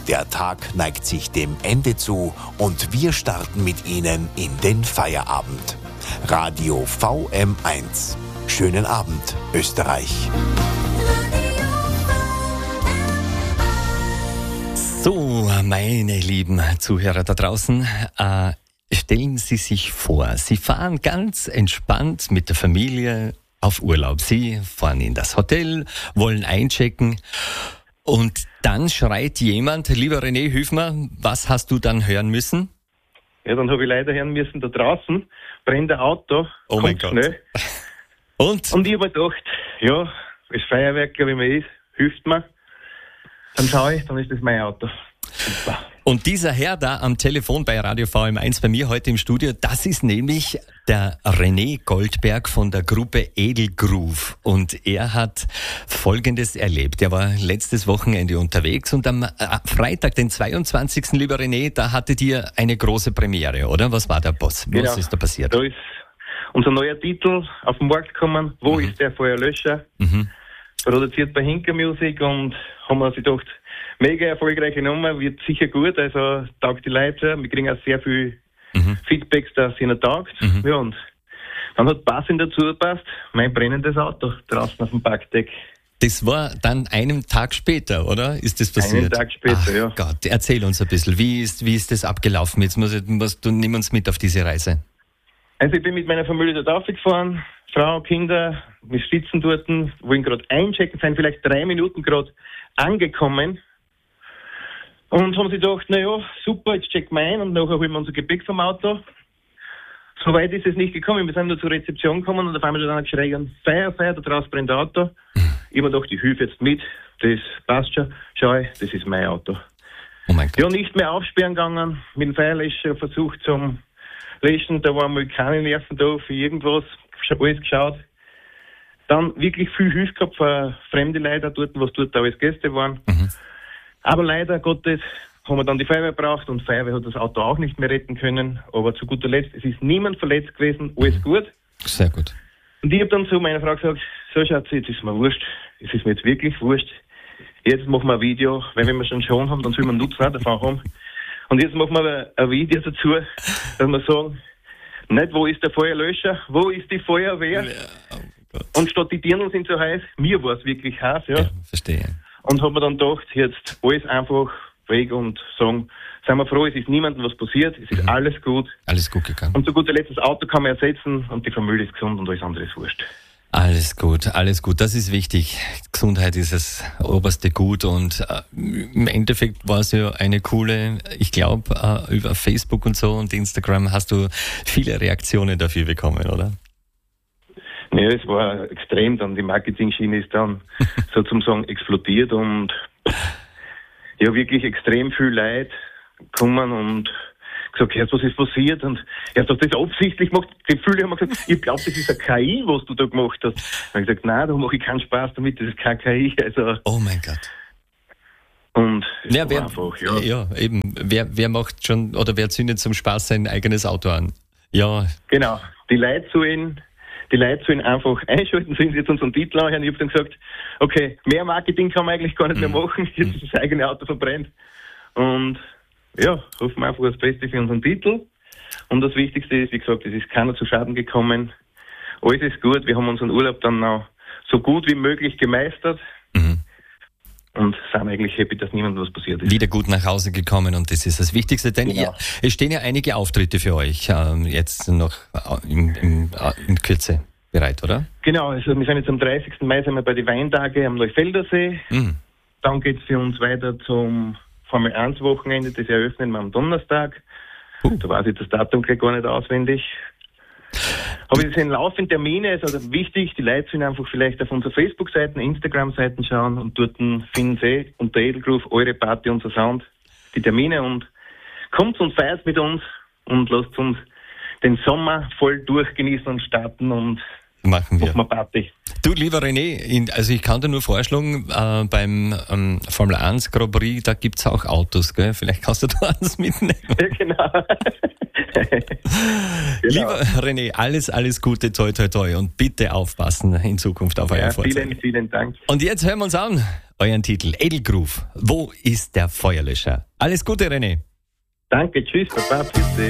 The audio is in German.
Der Tag neigt sich dem Ende zu und wir starten mit Ihnen in den Feierabend. Radio VM1. Schönen Abend, Österreich. So, meine lieben Zuhörer da draußen, stellen Sie sich vor, Sie fahren ganz entspannt mit der Familie auf Urlaub. Sie fahren in das Hotel, wollen einchecken und dann schreit jemand, lieber René, hilf mir, was hast du dann hören müssen? Ja, dann habe ich leider hören müssen, da draußen brennt ein Auto, oh mein Gott. Schnell. Und ich habe mir gedacht, ja, das Feuerwerk, wie man ist, hilft mir. Dann schaue ich, dann ist das mein Auto. Super. Und dieser Herr da am Telefon bei Radio VM1 bei mir heute im Studio, das ist nämlich der René Goldberg von der Gruppe Edelgroove. Und er hat Folgendes erlebt. Er war letztes Wochenende unterwegs und am Freitag, den 22. lieber René, da hattet ihr eine große Premiere, oder? Was war der Boss? Genau. Was ist da passiert? Da ist unser neuer Titel auf den Markt gekommen. Wo ist der Feuerlöscher? Produziert bei Hinker Music und haben wir uns gedacht, mega erfolgreiche Nummer, wird sicher gut, also taugt die Leute, wir kriegen auch sehr viel Feedbacks, dass es ihnen taugt. Ja, und dann hat passend dazu gepasst, mein brennendes Auto draußen auf dem Parkdeck. Das war dann einen Tag später, oder? Ist das passiert? Einen Tag später, Ach ja. Gott, erzähl uns ein bisschen, wie ist das abgelaufen? Jetzt nimm uns mit auf diese Reise. Also ich bin mit meiner Familie dort aufgefahren, Frau, Kinder, wir sitzen dort, wollen gerade einchecken, sind vielleicht 3 Minuten gerade angekommen und haben sich gedacht, naja, super, jetzt checken wir ein und nachher holen wir unser Gepäck vom Auto. So weit ist es nicht gekommen, wir sind nur zur Rezeption gekommen und auf einmal dann geschrien, Feuer, da draußen brennt ein Auto. Ich habe mir gedacht, ich helfe jetzt mit, das passt schon, schau, das ist mein Auto. Oh mein Gott. Ja, nicht mehr aufsperren gegangen, mit dem Feuerlöscher versucht zum Löschen, da waren mal keine Nerven da für irgendwas, alles geschaut. Dann wirklich viel Hilfe gehabt von fremden Leuten dort, was dort alles Gäste waren. Aber leider Gottes haben wir dann die Feuerwehr gebraucht und die Feuerwehr hat das Auto auch nicht mehr retten können. Aber zu guter Letzt, es ist niemand verletzt gewesen, alles gut. Sehr gut. Und ich habe dann zu meiner Frau gesagt, so Schatz, jetzt ist mir wurscht, es ist mir jetzt wirklich wurscht. Jetzt machen wir ein Video, weil wenn wir schon haben, dann sollen wir einen Nutzen auch davon haben. Und jetzt machen wir ein Video dazu, dass wir sagen, nicht wo ist der Feuerlöscher, wo ist die Feuerwehr? Ja, oh Gott. Und statt die Dirndl sind so heiß, mir war es wirklich heiß, ja. Verstehe. Und haben wir dann gedacht, jetzt alles einfach weg und sagen, seien wir froh, es ist niemandem was passiert, es ist alles gut. Alles gut gegangen. Und zu guter Letzt, das Auto kann man ersetzen und die Familie ist gesund und alles andere ist wurscht. Alles gut, das ist wichtig. Gesundheit ist das oberste Gut und im Endeffekt war es ja eine coole, ich glaube, über Facebook und so und Instagram hast du viele Reaktionen dafür bekommen, oder? Ja, es war extrem, dann die Marketing-Schiene ist dann sozusagen explodiert und ja, wirklich extrem viel Leute kommen und gesagt, Herr, was ist passiert? Und er hat das absichtlich gemacht. Die viele haben gesagt, ich glaube, das ist eine KI, was du da gemacht hast. Dann habe ich gesagt, nein, da mache ich keinen Spaß damit, das ist keine KI. Also, oh mein Gott. Und ja, eben. Wer macht schon, oder wer zündet zum Spaß sein eigenes Auto an? Ja. Genau. Die Leute sollen einfach einschalten, sollen sie jetzt unseren Titel anhören. Ich habe dann gesagt, okay, mehr Marketing kann man eigentlich gar nicht mehr machen, jetzt ist das eigene Auto verbrennt. Und ja, hoffen wir einfach das Beste für unseren Titel. Und das Wichtigste ist, wie gesagt, es ist keiner zu Schaden gekommen. Alles ist gut. Wir haben unseren Urlaub dann auch so gut wie möglich gemeistert. Und sind eigentlich happy, dass niemandem was passiert ist. Wieder gut nach Hause gekommen und das ist das Wichtigste, denn genau. Es stehen ja einige Auftritte für euch jetzt noch in Kürze bereit, oder? Genau, also wir sind jetzt am 30. Mai sind wir bei den Weintage am Neufeldersee. Dann geht es für uns weiter zum Formel 1 Wochenende, das eröffnen wir am Donnerstag. Da weiß ich das Datum gleich gar nicht auswendig. Aber es sind laufende Termine, also wichtig, die Leute sollen einfach vielleicht auf unsere Facebook-Seiten, Instagram-Seiten schauen und dort finden sie unter Edelgroove eure Party, unser Sound, die Termine und kommt und feiert mit uns und lasst uns den Sommer voll durchgenießen und starten und machen wir Party. Du, lieber René, also ich kann dir nur vorschlagen, beim Formel 1 Grand Prix, da gibt's auch Autos, gell? Vielleicht kannst du da eins mitnehmen. Ja, genau. Lieber René, alles Gute, toi toi toi und bitte aufpassen in Zukunft auf euer Fahrzeug. Vielen Dank. Und jetzt hören wir uns an. euren Titel Edelgroove. Wo ist der Feuerlöscher? Alles Gute, René. Danke, tschüss, Papa.